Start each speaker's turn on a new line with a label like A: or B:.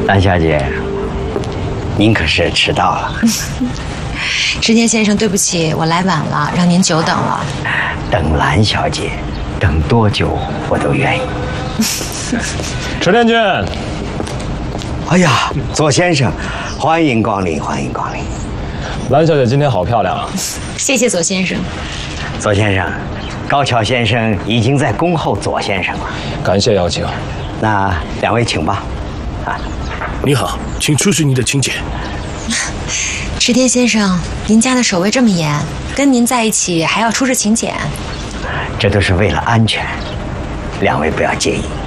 A: 蓝小姐，您可是迟到了。
B: 池田先生，对不起，我来晚了，让您久等了。
A: 等蓝小姐，等多久我都愿意。
C: 池田君，
A: 哎呀，左先生，欢迎光临，欢迎光临。
C: 蓝小姐今天好漂亮啊！
B: 谢谢左先生。
A: 左先生，高桥先生已经在恭候左先生了。
C: 感谢邀请。
A: 那两位请吧。啊，
D: 你好，请出示您的请柬。
B: 池田先生，您家的守卫这么严，跟您在一起还要出示请柬，
A: 这都是为了安全，两位不要介意。